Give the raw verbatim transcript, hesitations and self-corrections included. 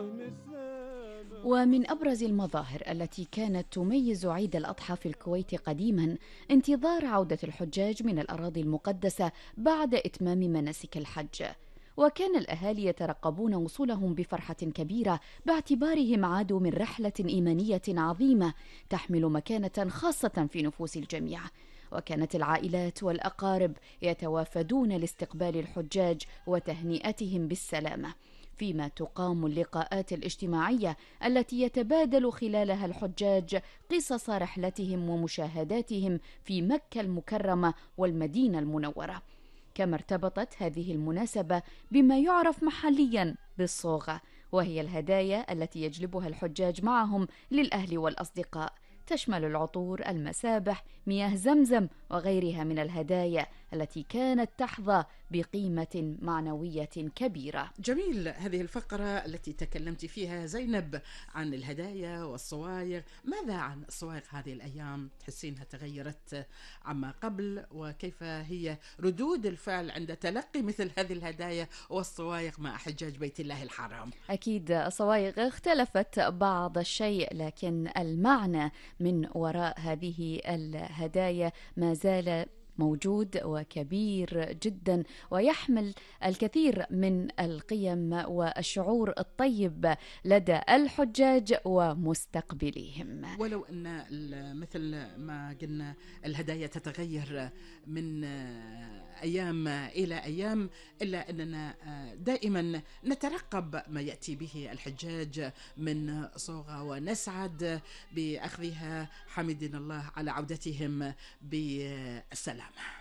ومن أبرز المظاهر التي كانت تميز عيد الأضحى في الكويت قديما انتظار عودة الحجاج من الأراضي المقدسة بعد إتمام مناسك الحج، وكان الأهالي يترقبون وصولهم بفرحة كبيرة باعتبارهم عادوا من رحلة إيمانية عظيمة تحمل مكانة خاصة في نفوس الجميع. وكانت العائلات والأقارب يتوافدون لاستقبال الحجاج وتهنئتهم بالسلامة، فيما تقام اللقاءات الاجتماعية التي يتبادل خلالها الحجاج قصص رحلتهم ومشاهداتهم في مكة المكرمة والمدينة المنورة. كما ارتبطت هذه المناسبة بما يعرف محليا بالصوغة، وهي الهدايا التي يجلبها الحجاج معهم للأهل والأصدقاء، تشمل العطور، المسابح، مياه زمزم وغيرها من الهدايا التي كانت تحظى بقيمة معنوية كبيرة. جميل هذه الفقرة التي تكلمت فيها زينب عن الهدايا والصوايغ. ماذا عن الصوايغ هذه الأيام؟ تحسينها تغيرت عما قبل؟ وكيف هي ردود الفعل عند تلقي مثل هذه الهدايا والصوايغ مع حجاج بيت الله الحرام؟ أكيد الصوايغ اختلفت بعض الشيء، لكن المعنى من وراء هذه الهدايا ما زال موجود وكبير جدا، ويحمل الكثير من القيم والشعور الطيب لدى الحجاج ومستقبليهم. ولو أن مثل ما قلنا الهدايا تتغير من أيام إلى أيام، إلا أننا دائما نترقب ما يأتي به الحجاج من صوغة ونسعد بأخذها، حمدنا الله على عودتهم بالسلامة.